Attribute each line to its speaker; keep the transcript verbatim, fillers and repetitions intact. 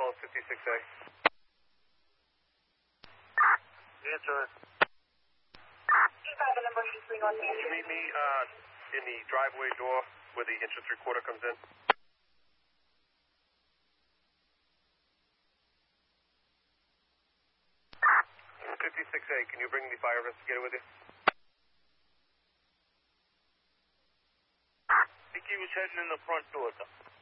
Speaker 1: call fifty-six A.
Speaker 2: Answer.
Speaker 1: Can you meet me uh, in the driveway door where the entrance recorder comes in? fifty-six A, can you bring the fire investigator with you?
Speaker 2: I think he was heading in the front door, though.